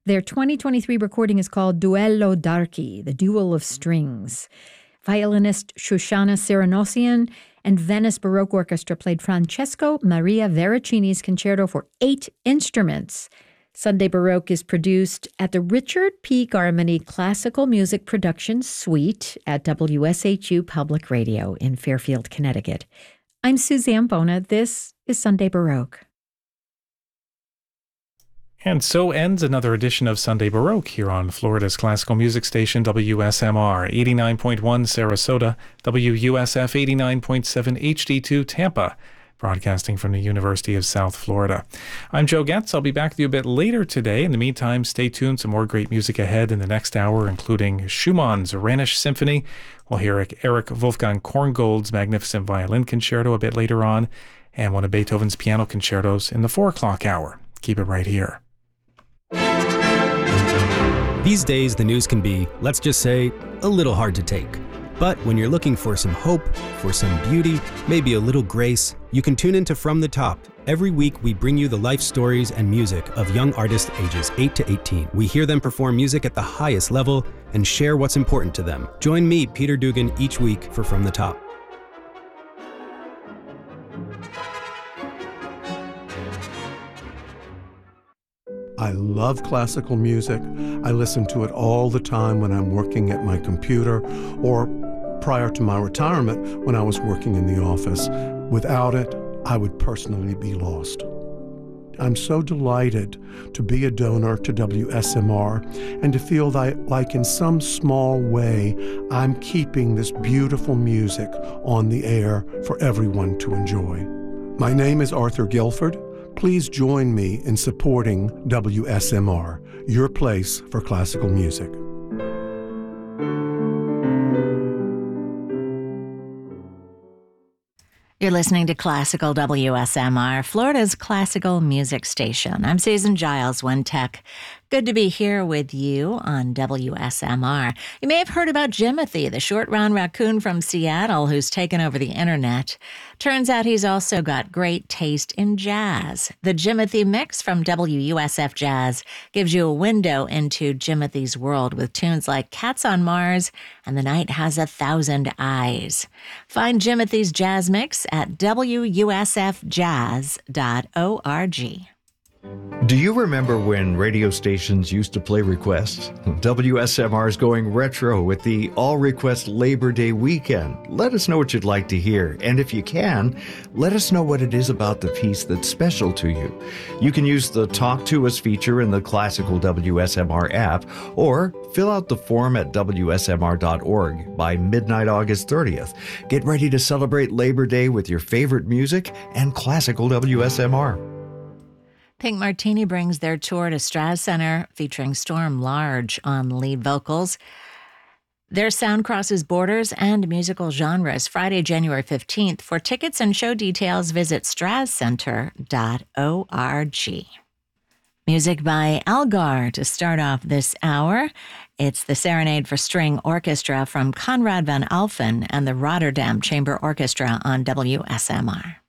Their 2023 recording is called Duello d'Archi, the Duel of Strings. Violinist Shoshana Cyranosian and Venice Baroque Orchestra played Francesco Maria Veracini's concerto for 8 instruments. Sunday Baroque is produced at the Richard P. Garmany Classical Music Production Suite at WSHU Public Radio in Fairfield, Connecticut. I'm Suzanne Bona. This is Sunday Baroque. And so ends another edition of Sunday Baroque here on Florida's classical music station WSMR 89.1 Sarasota, WUSF 89.7 HD2 Tampa, broadcasting from the University of South Florida. I'm Joe Getz. I'll be back with you a bit later today. In the meantime, stay tuned. Some more great music ahead in the next hour, including Schumann's Rhenish Symphony. We'll hear Eric Wolfgang Korngold's Magnificent Violin Concerto a bit later on, and one of Beethoven's piano concertos in the 4 o'clock hour. Keep it right here. These days, the news can be, let's just say, a little hard to take. But when you're looking for some hope, for some beauty, maybe a little grace, you can tune into From the Top. Every week, we bring you the life stories and music of young artists ages 8 to 18. We hear them perform music at the highest level and share what's important to them. Join me, Peter Dugan, each week for From the Top. I love classical music. I listen to it all the time when I'm working at my computer or prior to my retirement when I was working in the office. Without it, I would personally be lost. I'm so delighted to be a donor to WSMR and to feel that, like in some small way, I'm keeping this beautiful music on the air for everyone to enjoy. My name is Arthur Guilford. Please join me in supporting WSMR, your place for classical music. You're listening to Classical WSMR, Florida's classical music station. I'm Susan Giles, One Tech. Good to be here with you on WSMR. You may have heard about Jimothy, the short round raccoon from Seattle who's taken over the internet. Turns out he's also got great taste in jazz. The Jimothy Mix from WUSF Jazz gives you a window into Jimothy's world with tunes like Cats on Mars and The Night Has 1,000 Eyes. Find Jimothy's Jazz Mix at WUSFjazz.org. Do you remember when radio stations used to play requests? WSMR is going retro with the All Request Labor Day weekend. Let us know what you'd like to hear, and if you can, let us know what it is about the piece that's special to you. You can use the Talk to Us feature in the Classical WSMR app, or fill out the form at WSMR.org by midnight August 30th. Get ready to celebrate Labor Day with your favorite music and Classical WSMR. Pink Martini brings their tour to Straz Center, featuring Storm Large on lead vocals. Their sound crosses borders and musical genres Friday, January 15th. For tickets and show details, visit strazcenter.org. Music by Elgar to start off this hour. It's the Serenade for String Orchestra from Conrad van Alphen and the Rotterdam Chamber Orchestra on WSMR.